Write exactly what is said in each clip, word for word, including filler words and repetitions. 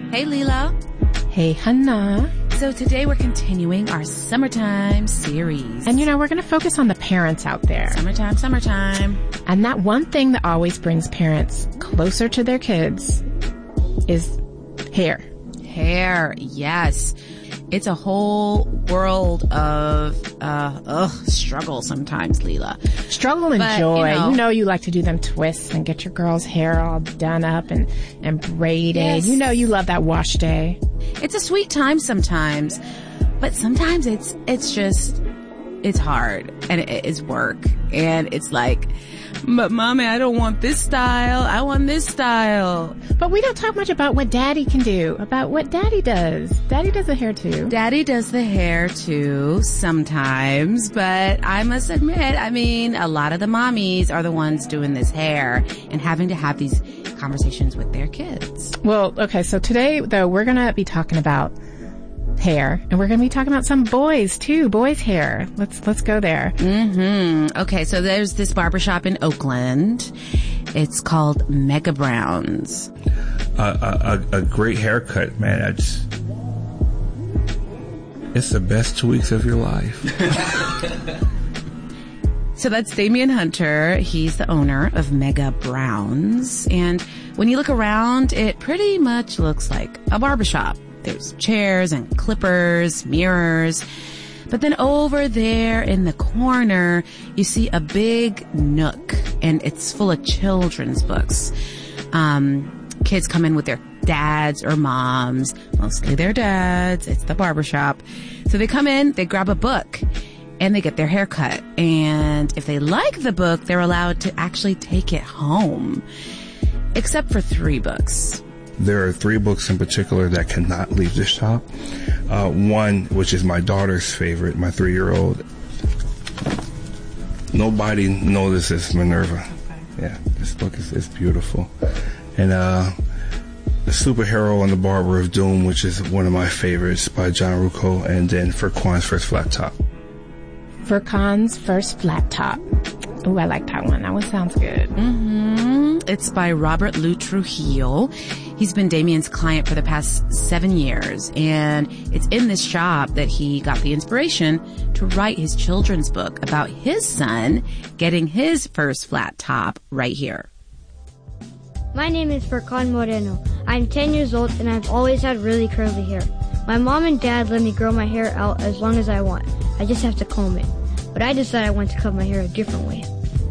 Hey, Leela. Hey, Hannah. So today we're continuing our summertime series. And you know, we're going to focus on the parents out there. Summertime, summertime. And that one thing that always brings parents closer to their kids is hair. Hair, yes. It's a whole world of, uh, ugh, struggle sometimes, Leela. Struggle and but, joy. You know, you know you like to do them twists and get your girl's hair all done up and, and braided. Yes. You know you love that wash day. It's a sweet time sometimes, but sometimes it's, it's just, it's hard and it is work. And it's like, but mommy, I don't want this style. I want this style. But we don't talk much about what daddy can do, about what daddy does. Daddy does the hair too. Daddy does the hair too, sometimes, but I must admit, I mean, a lot of the mommies are the ones doing this hair and having to have these conversations with their kids. Well, okay, so today, though, we're going to be talking about hair, and we're going to be talking about some boys too, boys' hair. Let's let's go there. Mm-hmm. Okay, so there's this barbershop in Oakland. It's called Mega Browns. Uh, a, a great haircut, man. It's it's the best two weeks of your life. So that's Damian Hunter. He's the owner of Mega Browns, and when you look around, it pretty much looks like a barbershop. There's chairs and clippers, mirrors. But then over there in the corner, you see a big nook, and it's full of children's books. Um, kids come in with their dads or moms, mostly their dads. It's the barbershop. So they come in, they grab a book, and they get their hair cut. And if they like the book, they're allowed to actually take it home. Except for three books. There are three books in particular that cannot leave the shop. Uh, one, which is my daughter's favorite, my three-year-old. Nobody notices Minerva. Yeah, this book is, is beautiful. And uh, The Superhero and the Barber of Doom, which is one of my favorites by John Rucco. And then Furquan's First Flat Top. Furquan's First Flat Top. Oh, I like that one. That one sounds good. Mm-hmm. It's by Robert Lou Trujillo. He's been Damian's client for the past seven years, and it's in this shop that he got the inspiration to write his children's book about his son getting his first flat top right here. My name is Furqan Moreno. I'm ten years old, and I've always had really curly hair. My mom and dad let me grow my hair out as long as I want. I just have to comb it. But I decided I want to cut my hair a different way.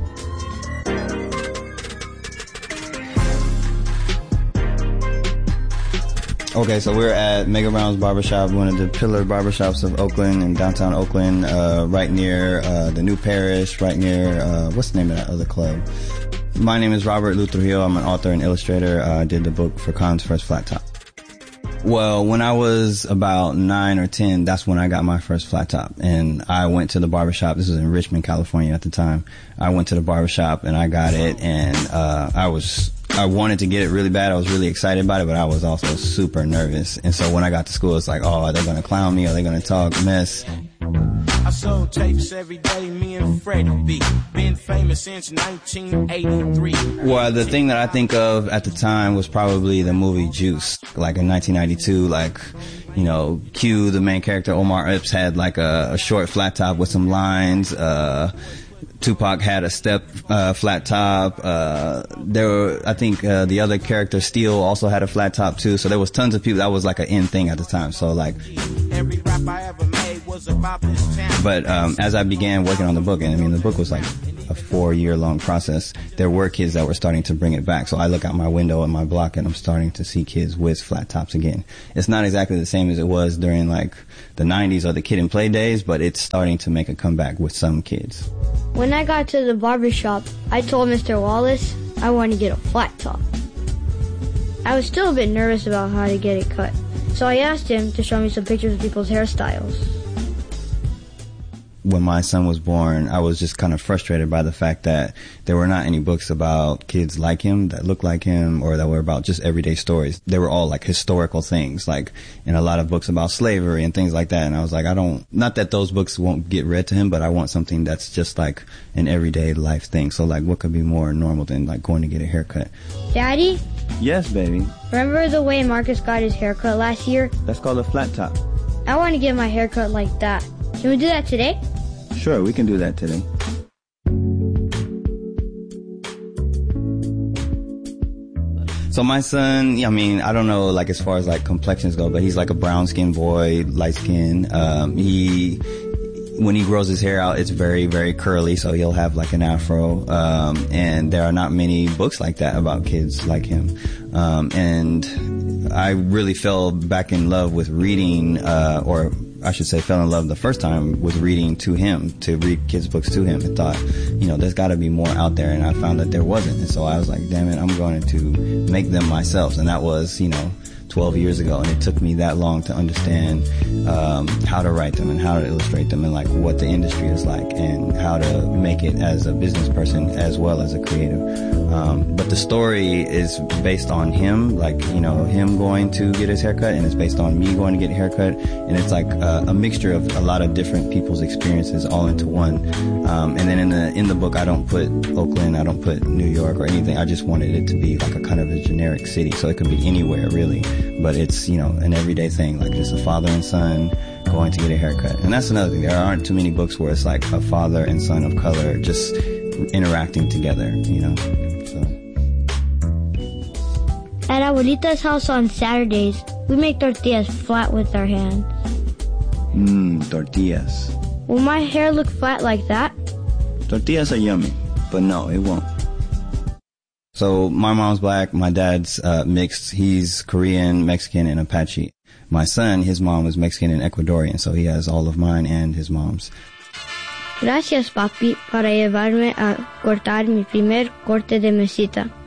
Okay, so we're at Mega Brown's Barbershop, one of the pillar barbershops of Oakland, in downtown Oakland, uh, right near uh, the New Parish, right near, uh, what's the name of that other club? My name is Robert Lou Trujillo. I'm an author and illustrator. Uh, I did the book Furqan's First Flat Top. Well, when I was about nine or ten, that's when I got my first flat top. And I went to the barbershop. This was in Richmond, California at the time. I went to the barbershop and I got it, and uh I was I wanted to get it really bad. I was really excited about it, but I was also super nervous. And so when I got to school, it's like, oh, are they going to clown me? Are they going to talk mess? I sold tapes every day, me and Freddie B. Been famous since nineteen eighty-three. Well, the thing that I think of at the time was probably the movie Juice. Like in nineteen ninety-two, like, you know, Q, the main character, Omar Epps, had like a, a short flat top with some lines. Uh, Tupac had a step uh, flat top. Uh, there were, I think, uh, the other character, Steel, also had a flat top too. So there was tons of people. That was like an in thing at the time. So like, every rap I ever made was about this town. But um, as I began working on the book, and I mean, the book was like a four-year-long process, there were kids that were starting to bring it back. So I look out my window at my block, and I'm starting to see kids with flat tops again. It's not exactly the same as it was during like the nineties or the Kid and Play days, but it's starting to make a comeback with some kids. When I got to the barbershop, I told Mister Wallace I wanted to get a flat top. I was still a bit nervous about how to get it cut, so I asked him to show me some pictures of people's hairstyles. When my son was born, I was just kind of frustrated by the fact that there were not any books about kids like him, that looked like him, or that were about just everyday stories. They were all like historical things, like in a lot of books about slavery and things like that. And I was like, I don't, not that those books won't get read to him, but I want something that's just like an everyday life thing. So like, what could be more normal than like going to get a haircut? Daddy, Yes, baby. Remember the way Marcus got his haircut last year? That's called a flat top. I want to get my haircut like that. Can we do that today? Sure, we can do that today. So my son, I mean, I don't know, like, as far as, like, complexions go, but he's like a brown-skinned boy, light-skinned. Um, he, when he grows his hair out, it's very, very curly, so he'll have, like, an afro. Um, and there are not many books like that about kids like him. Um, and I really fell back in love with reading, uh, or I should say fell in love the first time with reading to him, to read kids' books to him, and thought, you know, there's got to be more out there, and I found that there wasn't. And so I was like, damn it, I'm going to make them myself. And that was, you know, twelve years ago, and it took me that long to understand um, how to write them and how to illustrate them and like what the industry is like and how to make it as a business person as well as a creative. Um, but the story is based on him, like, you know, him going to get his haircut, and it's based on me going to get a haircut, and it's like a, a mixture of a lot of different people's experiences all into one. Um, and then in the in the book, I don't put Oakland, I don't put New York or anything. I just wanted it to be like a kind of a generic city, so it could be anywhere really. But it's, you know, an everyday thing, like just a father and son going to get a haircut. And that's another thing. There aren't too many books where it's like a father and son of color just interacting together, you know. So. At Abuelita's house on Saturdays, we make tortillas flat with our hands. Mmm, tortillas. Will my hair look flat like that? Tortillas are yummy, but no, it won't. So my mom's black, my dad's uh, mixed. He's Korean, Mexican, and Apache. My son, his mom was Mexican and Ecuadorian, so he has all of mine and his mom's. Gracias, papi, para llevarme a cortar mi primer corte de mesita.